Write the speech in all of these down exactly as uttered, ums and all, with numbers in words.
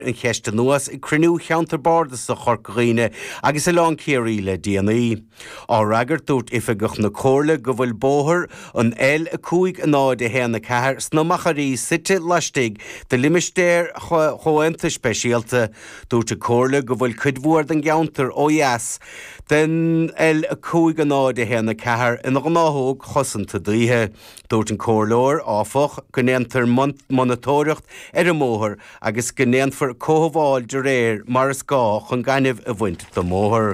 in cheiste nuas i crinú cheantar bordas sa chorcaíine agus a lán céirí le D N I. Á ragart dút ife gach na cóirle go bhfuil bóthir an el a cúig a náid a héanna cethir sna macharí site lastig de limistéir choimta speisialta dút a cóirle go bhfuil cudmhór den geantar ó yes den el a cúig a náid a héanna cethir in a náthóg chosanta díthe dút an cóirleir áfach go néantar monatóireacht ar a móthir agus go néantar cóháil de réir mar is gá chun gainmh a bhaint do móthir.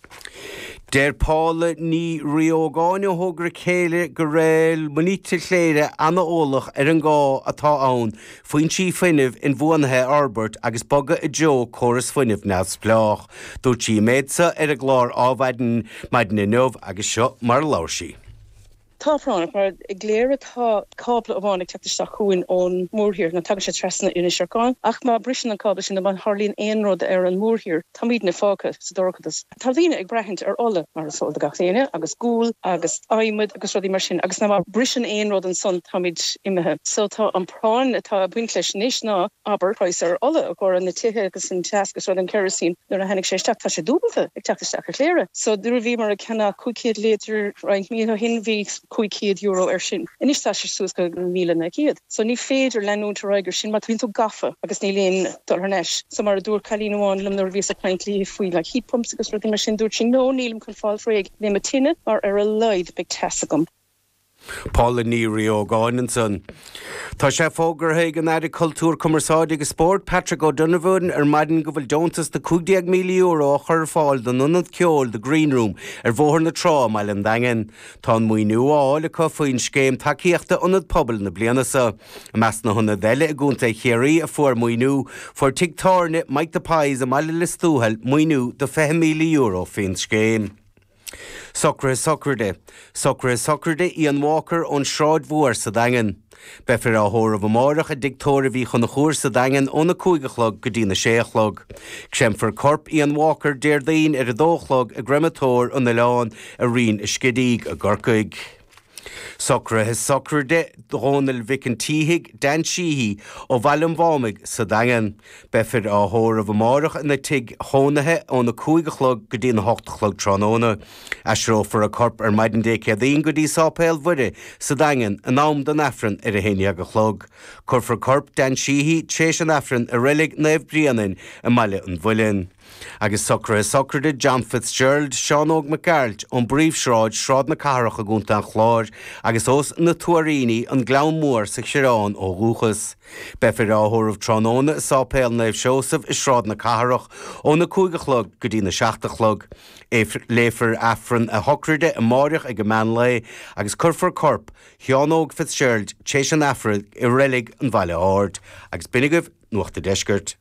Der Pála ní riogáine thógra chéile go réil muníte léire anna ólach ar an gá atá ann faoin sí fuineh in bhuanathe Albert agus boga i Joe choras fuineh nás plách. Dúirt sí méidsa ar a glár ábhaidin maidin inmh agus seo mar láirsaí. Tá fránach mar ag léir tá cábla a bháinnig teachtasteach chuin ón múrthír na tagad sé tresna ina seáin ach má brisin an cábla sin ban Harlín éonród ar an múrthír tá míad na fácha sa dorchadas. Tá bhíine ag brethint ar ola mar a sol de gachléine agus gúil agus aimimid agus rudí mar sin agus na má brisin éonród an son táid imethe. So tá an práin atá buint leis níos ná aber chois ar ola a gcóir an na tithe agus an teascas rud an kerosín nuair a henig sé teach tá sé dúbalta ag teachtasteach ar léire. So dúir bhí mar a cena cúiciad léidir roiint míad hin bhí cúiciad euro ar sin. Inis tá sé sús go míle na cíad. So ní féidir lenún tar aigur sin mat vín tú gafa agus ní léon dorhaneis. So mar a dúr chalíháin lim nar vís a caiint lí faoi le heat pumps agus rudí mar sin dúr sin nó nílim chun fáil fréig le a tinine mar ar a leid big tesagum. Pála ní riogáin san. Tá sé fógur héig an air cultúr cumarsáide agus sport Patrick O'Donovan ar maidin go bhfuil dontas de cúig míle euro chur fáil don nunad ceol de Green Room ar bhóthar na trá meile an dagen. Tá muoi nuáil a cofaoin scéim takeíochta unad pobl na blianasa. Meas na hunna bheile a gúnta chéirí a fuair muoi nu for tigtárne Mike de Pais a meile listúhel muoi nu de fe míle euro fin scéim. Soccer Soccerde. Soccer Soccerde Ian Walker on Shroud Vuor sa dagen. Befir a hór of a mórach a dictóra bhí chun na chóir sa dagen óna cúigechlog go dtína séachlog. Ksempfer Corp Ian Walker déir daon ar a dóchlog a grematór an na lán a rion a skidíg a gorcaig. Soccer has soccer de Ronald Vicken Tíhig Dan Sheehy ó Valum Vomig sa dagen. Befir a hór of a mórach in na tig hónathe ó na cúigechlog go dtína hochtchlog tróna. Asró for a corp ar maidin dé ceadín go dtí sápéil bhuire sa dagen an nám don affran ar a héine a chlog. Cor for corp Dan Sheehy tréis an affran a rilig nef brianin a maile an bhuilin. Agus soccer a soccer de John Fitzgerald, Sean Og McGarrett on brief shráid shráid na carach a gúnta an chlár agus os na tuaríní an glán mór sa Chirán ó Rúchas. Befir áthór of tróna sápéil nef Joseph is shráid na carach ó na cúigechlog go dtí na seachtachlog. Léfir affran a hocride a máireach ag a man le agus curfar corp Sean Og Fitzgerald tééis an affra i rilig an bhaile áard agus binigah nuachta deisgurt.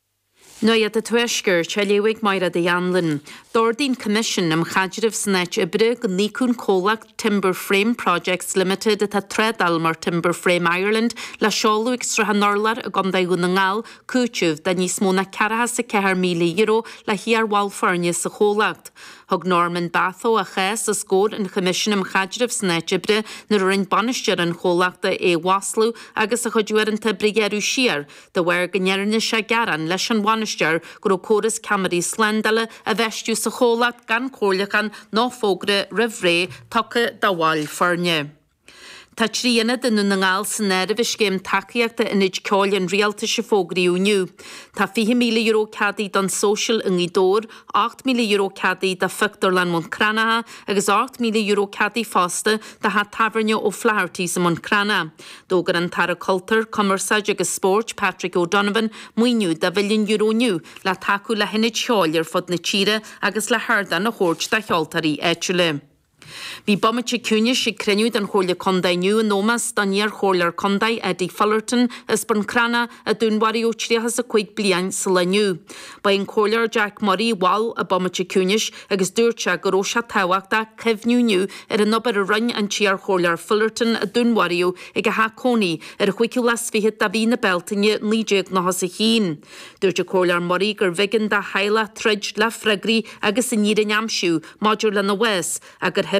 No iad a tuisgur se léigh maira de Janlin. Dordín Commission am chaidirh sneit ibre go nícún cólach Timber Frame Projects Limited at a Tred Almar Timber Frame Ireland le seolú extra norlar a gomdaigú na ngáil cútúh da níos móna cearatha sa ceithir míle euro le hiar walfarne sa cholacht. Hog Norman Batho a ches a scór in Commission am chaidirh sneit ibre na rin banisteir an cholachta é waslú agus a chuidúar an tabrigearú siar de bhar gnéirne se garan leis an banisteir gur córas camarí slendale a bheistú sa cholacht gan cóirlachan ná fógra rihré tucha dáháil farne. Tá tríanana den na ngáil san neirh céim takeíochta inid ceáil an rialta se fógraíú nniu. Tá fiche míle euro cadaí don social in Idór, ácht míle euro cadaí da Fictorlan mon Cranaha agus ácht míle euro cadaí fásta da ha taverne ó Flaherty sa mon Crana. Dógar an tar culture, commerceid agus sport Patrick O'Donovan muoinú da bhillion euro nniu le taú le hinid seáilir fod na tíre agus le harda na chóirt da cheoltarí éitiúile. Bhí bommate cúne sé cruniú an chóirle condaid nniu an nómas daníar chóirlar condaid Eddie Fullerton is ban crana a dúnhaí ó tríochas a chuig bliain sa leniu. Ba an chóirlar Jack Murray wall a bommate cúneis agus dúirte go róise táhaachta cehniúniu ar an nobar a run an tíar chóirlar Fullerton a dúnhaíú ag a hacóní ar a chuiciú lasfihe da bhí na beltaine líideag na has a hín. Dúirte chóirlar Murray gur bhigan da heile trid le fregraí agus in níad an amsú, Module le na Wes, a gur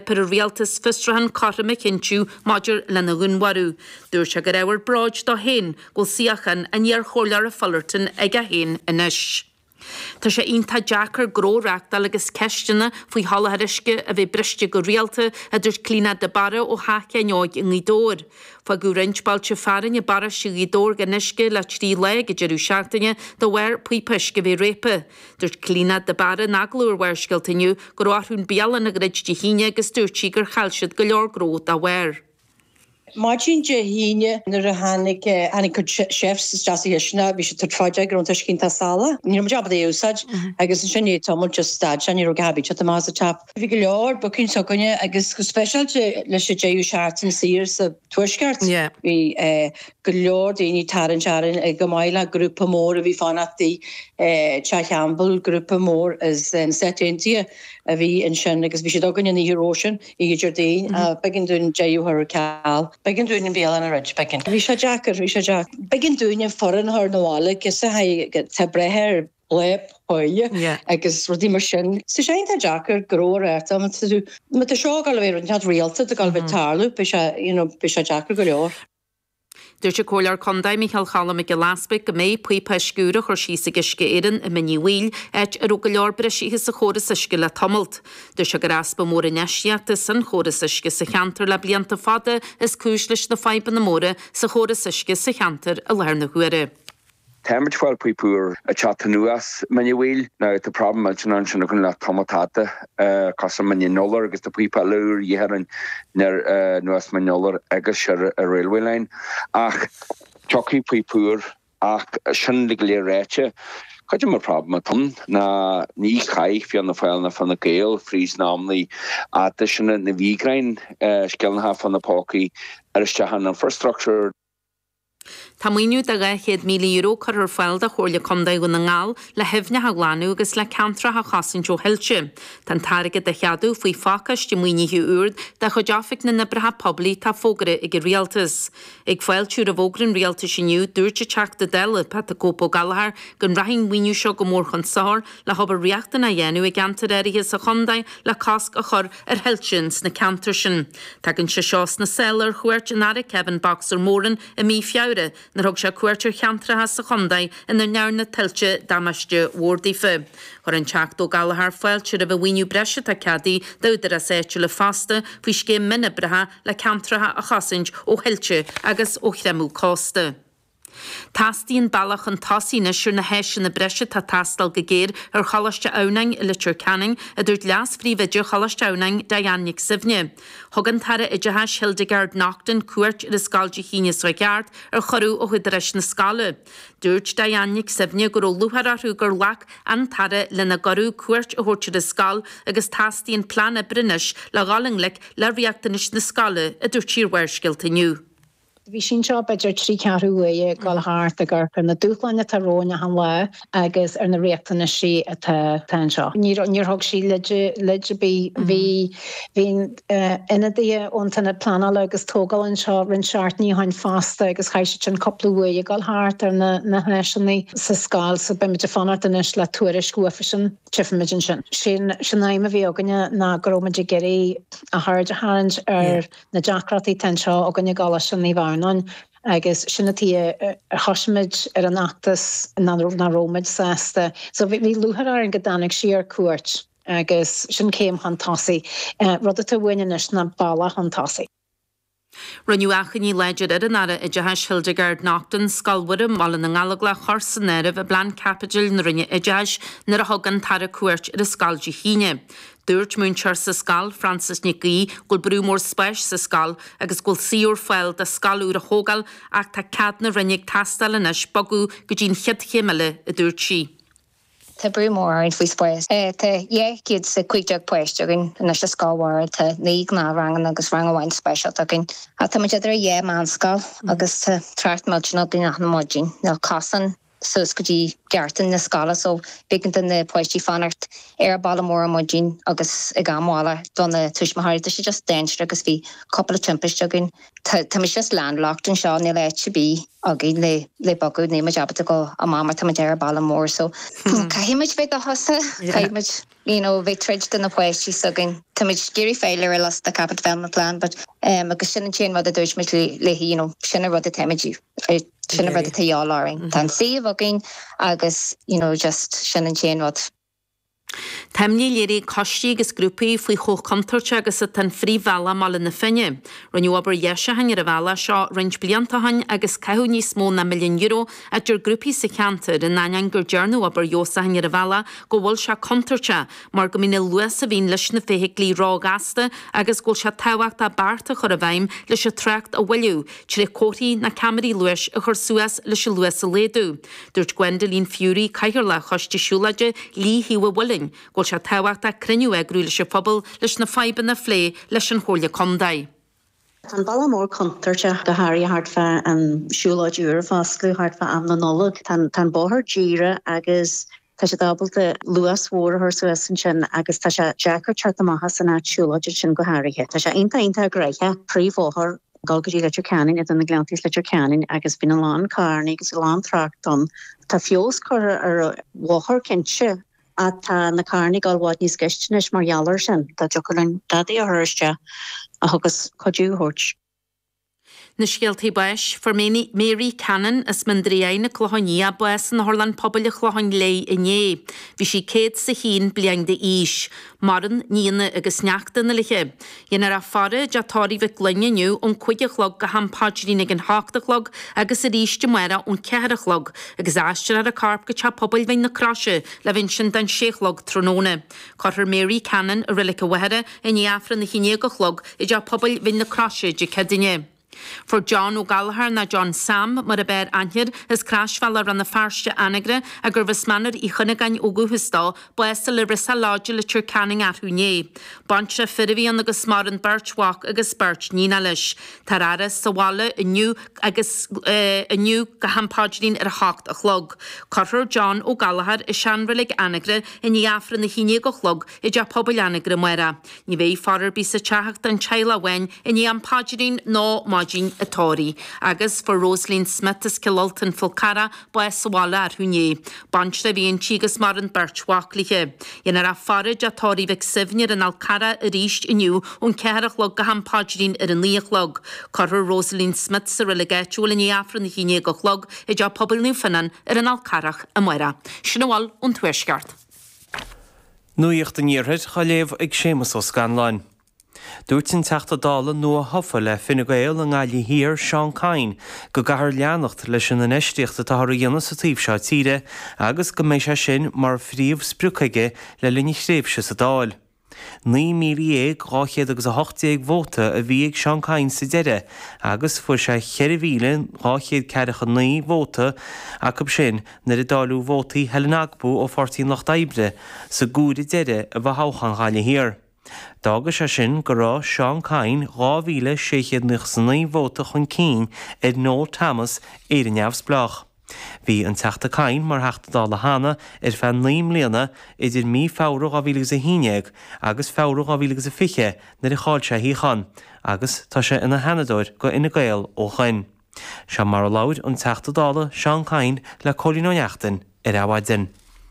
per a rialtas fistrahan carrame cinú Maidir lena gunwarú. Dúr se go raibhar braid do hen go siachan a níar cholar a Fullerton ag a hen inis. Tá sé ionta Jackar gróreachtal agus ceistena faoi hallharisce a bheith briste go rialta a dúirt clína de bara ó hace neáid in Nghaidóir. Fa go rinchbailte fearan a bara si Nghaidóir go nisce le trí le go dearú seachtaine do bhhair puipeis go bhí répa. Dúirt clína de bara naglúir bhhairskiltaniu go ráthún bealan a grid de híine agus dúirtí gur chailsiad go leor grót a bhhair. Martin je hine na a hannig hannig chefs just hena vi se troja grond cinn sala. Ní job é úsad agus sinné tom just sta Jenny ro gabi at ma tap. Vi go leor bukin sogonne agus go special le se jeú charten sir sa tuskart. Vi go leor déní taranjarin ag gomaile grúpa mór a vi fanatí Chambal grúpa mór is en setintia a vi in sin agus vi sé dogan in Hirosin i Jordéin a begin dún jeú har cal. Begin dún in Bélan a Ridge begin. Vi se Jackar, vi se Jack. Begin dún in foran har noála gus a ha te breher blep hoie agus rodí mar sin. Se sé a Jackar gróir erta ma te seo gal ver had realta a gal betarlu be se, you know, be se Jackar go leor. Dúir se cólar condaim Michael Chalam ag laspa go mé puipa sciúra chur sí sa gisce éan i mini bhil eit ar ó go leor breisithe sa chóras isce le tomult. Dúir se go raspa mór in neisiata san chóras isce sa cheantar le blianta fada is cúslis na faiban na móra sa chóras isce sa cheantar a leir na huire. Temid fáil puipúr a chattanúas mani bhil na the problem an sin an sin gon le tomatata cos mani nolar agus the puipa lúr dhéaran nar nuas mani nolar agus se a railway line ach choki puipúr ach sin lig le réite Coid mar problem atom na ní chaich fi an na fáil na fan na gael frís námni a sinna na vígrain skelna fan na póki ar istehan infrastructure. Tá muoinú a ga chéad míle euro chur ar fáil a chóirle condaí go na ngáil le hefne hagláú agus le cantra a chasan jo hilse. Tá tarige de cheadú faoi facas de muoinethe úrd de chu deaffic na nabratha poblí tá fógare ag rialtas. Ag fáil túr a bhógran rialta sinniu dúirte teach de deile pat a cópa galahar gon rahing muoinú seo go mór chun sár le hob riachta na dhéanú ag antaréirithe sa chondaí le casc a chur ar hilsins na cantar sin. Tá gin se seás na sellar chuirt in ara Kevin Boxer móran a mí fiáre na rog se cuairtir cheantrathe sa chondaí in na nearna tiltte damaiste Wardífe. Chur an teach dó galahar foiilte a bh winniu breise a cadí dúidir a séite le fasta fao cé minne bretha le ceantrathe a chasinj ó hilte agus ó chremú cásta. Tastíon bailach an tasína siúr na héisi na breise tá tastal go géir ar chalaiste ánaing i litir canning a dúirt leas fríomhaidir chalaiste ánaing Diannic Sivne. Thugan tara idirthe Hildegard Nachton cuairt ar a scáilde híine Swaigart ar chorú ó chuid reis na scála. Dúirt Diannic Sivne gur ó luthar arthú gur lach an tara lena garú cuairt a thuirtir a scáil agus tastíon plán a brinis le gáling le riachtanis na scála a dúirt sír bhairskilta nniu. Vi sin seo beidir trí cearúé gáil háart a gur na dúchleine taróne han le agus ar na réachtainna si a tan seo. Níorthg sí leide bí hí hín inadí óntainna planala agus tógáil an seo rinn seart ní hain fásta agus chaise sin coplaúé a gáil háart ar na heisinaí sa scáil sa be meidir fanart inis le tuairis gofasin tifimidin sin. Sin sin aimime bhí aganine na gorómaidir geirí a háir a háint ar na deacratí tan seo aganine gála sin ní bhar agus sinnatí thoisiid ar an achtas na rómid sásta. So bhí luthar ar an godannig siar cuairt agus sin céim hantásaí rud a bhaineis na balla hantásaí. Runniu achan í leidir ar an ara i dheis Hildegard Nachton scalhara mal na ngálag le chorsan nerv a blan capital na rinne i dheis nar a thugan tar a cuairt ar a scalde híine. Dúirt múnseir sa scáil Francis Nicky gúil brú mór spéis sa scáil agus gúil síúr foiil de scalúr a thógáil ach tá cad na rinneigh tastal inis bagú go dtín chiad chéimele a dúirt sí. Tá brú mór in faoi spéis. Tá dhéiciad sa cuiideag poistegin na sa scáilhhar tá ní ná rangan agus rangháin spéisialt agin. A tá muidir a dhé man scáil agus tá trácht máid sin na nach na módín nó casan sus go dtí geartan na scala so bigin den na poisttí fanart ar ballamór am modín agus i gamála donna tuismahair sé just denstra agus bhí couple of timpistugin tá mis just landlocked an seo ní leit se bí agin le le bagú ní ma jabbat go a mamar tá ar ballamór so caiimiid bit a hosa caiimiid you know bhí trid den na poisttí sugin Táid géirí féile las the Cap Development Plan, but um, agus sinna chéan rud a dúirt mit le you know sinna rud a teimiidí sinna rud a taáláring Tá siomh agin agus you know just sinna chéan rud. Temní léirí costí agus grúpaí faoi chócantarte agus a tan phríomhheala mála na finne. Rinneú aber dhéise hain ar a bhela seo rint bliantahain agus ceú níos mó na milliún euro a dúr grúpaí sa cheantar in nain gur dearnú aber dheosa hain ar a bhela go bhfuil se contarte mar go mína luas a bhín leis na féhiclí rágasta agus ggóil se táhacht a barta chur a bhaim leis a trecht a bhfuilú trí cótaí na camarí luis a chur suas leis a luas a léadú. Dúirt Gwendolyn Fury caighir le chostisúlaide lí hiwa bhfuilin Gol se táhacht a criniú agrú leis a phobal leis na faiban na phlé leis an chóirle condaid. An ballamór contarte go hairí hartfa an siúláidúr fásclú hartfa am na nolog tan bóthir díre agus tá sé dábalta luas mhór thir suas sin agus tá sé Jackar chartamachas san siúláidir sin go hairithe. Tá sé inta inta gréithe príomhóthir galgadí leir canin a na gleantís leir canin agus bína lán carnig agus lán trachton. Tá fios chur ar bhthir cinse a tá na carnig gáilhád níos geistenis mar jalar sin, Tá jocarin dadaí a thuiriste a thugus chodú thuirt. Na scialtaí buis for Mary Cannon is mandríine chluhaní a bues na Horlan pobl a chluhain lei iné. Bhí si céad sa hín bliang de ís, maran níana agus neachta na liche. Dhéanaar a fara deatáí bheith glunneú ón chuide chlog go hampáidirí ag an háachta chlog agus a ríiste muire ón ceara chlog, agus aistear ar a carp go te pobl bhain na crase le bhain sin den séchlog tróna. Cothir Mary Cannon a rilik a wehere in éafra na chiné go chlog i de pobl bhain na crase de cedine. For John O'Gallagher na John Sam mar a bear anhir is crashfall ran na farste anagre a gur vismanner i chunnegain óguhustá buestal le risa láide le tur canning arhuné. Bantre firvi an agus mar an birchwalk agus birch nína leis. Tarara sawale iniu agus iniu gahampáidín ar hacht a chlog. Cothir John O'Gallagher is seanrilig anagre in iafra na híine go chlog i de pobl anagre muera. Ní bhéh farar bí sa teacht an chaila wein in i ampáidín nó Jean Atori, agus for Rosalyn Smith is Kilolton Fulcara by Sawala ar Huné. Banchta bhíon tígus mar an birchwalkliche. Dhéanaar a farid Atori bheith sifnir an Alcara a ríist iniu ón cearach log go hampáidín ar an líochlog. Cothir Rosalyn Smith sa relegaitiúil in éafra na híine go chlog i de pobl Newfoundland ar an Alcarach a muire. Sinnaháil ón tuaisceart. Nuíocht an níorthid chaléomh ag sémas ó Scanláin. Dúirt sin teachta dála nua hofa le Fine Gael an gáilí hir Sean Cain go gahar leannacht leis sin an eisteachta tá thar dhéana sa tíobh seo tíre agus go méid se sin mar phríomh sprúcaige le linne sréimhse sa dáil. Ní mírí éag gáchéad agus a hochtaíag bhóta a bhí ag Sean Cain sa deire agus fuair se cheir bhíle gáchéad ceiricha ní bhóta a go sin na i dáú bhótaí Helenagbú ó fortíí nach daibre sa gúda deire a bh háchan gáile hir. Dágus se sin go rá Sean Cain ráhíle séchéad nuch sannaí bhóta chun cín ag nó Thomas éar an neamhs blach. Bhí an teachta Cain mar heachta dála hána ar fan líam léana idir mí fára a bhílagus a híineag agus fára a bhílagus a fiche na i cháilte híchan, agus tá sé ina henadóir go ina gael ó chain. Se mar láid an teachta dála Sean Cain le cholíóneachtain ar áhaidin.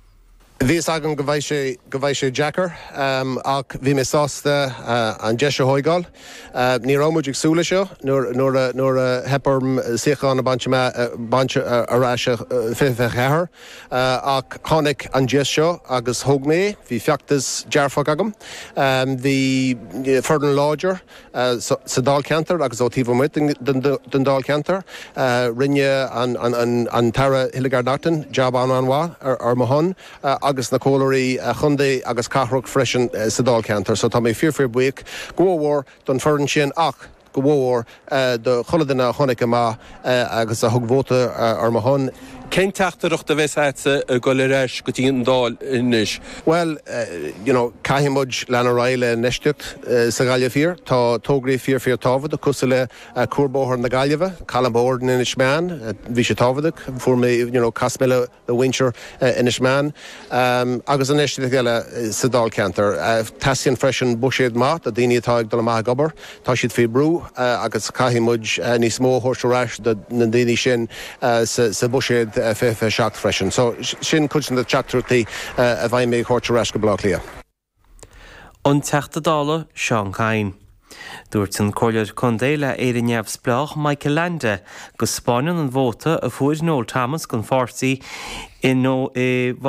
Vís agam go bhaid sé go bhaid sé Jackar um, ach bhí mé sásta uh, an deise hóigáil. Uh, ní rámuid ag súla seo nuair a heparm siachán a banse banse aráise fifeh chéair ach tháinig an deis seo agus thug mé, bhí feachtas dearfach agam. Um, bhí ferdan láidir uh, sa dál ceantar agus ó tíomh muid den dál ceantar. Uh, rinne an, an, an, an tara Hilligard Nachtan, Jab an anhá ar, ar mahon. Uh, agus na cóirí uh, chundé agus cathrach freisin uh, sa dál ceantar, so tá mé fearfir buic gohhar don fearan sin ach go bhór uh, do choladanna chonig má uh, agus a thug bhóta uh, ar mahon. Cén teachtarach a bheitsa a go le reis go tíon dáil inis? Well, uh, you know, caiimiid lena raile neistecht uh, sa gaile fír, tá tógraí fír fír táfad a cusa le uh, curbóthir na gaiileh, calambóirden in ismeán, uh, bhí sé táfadach, fu mé you know, casmile le winter uh, in ismeán, um, agus an neisteach eile uh, sa dál cantar. Uh, Tasian freisin buséad mat a daoine atá ag do le gobar, tá siad fé brú uh, agus caiimiid uh, níos mó thuirseráis na daoine sin uh, sa, sa buséad uh, fé fé seach freisin. So sin cuisin na chatúirtaí uh, a bhaid mé thuirseráis go blach lia. An teachta dála Seán Cain. Dúirt an choir condéile éar an neamh splách Michael Lande go Spáineann an bhóta a fuair nó Thomas gon fórsaí in nó